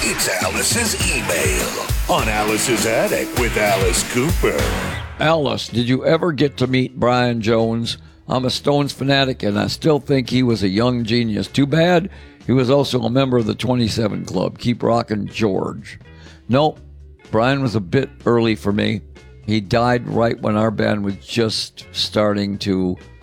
It's Alice's email on Alice's Attic with Alice Cooper. Alice, did you ever get to meet Brian Jones? I'm a Stones fanatic, and I still think he was a young genius. Too bad he was also a member of the 27 Club. Keep rocking, George. No, Brian was a bit early for me. He died right when our band was just starting to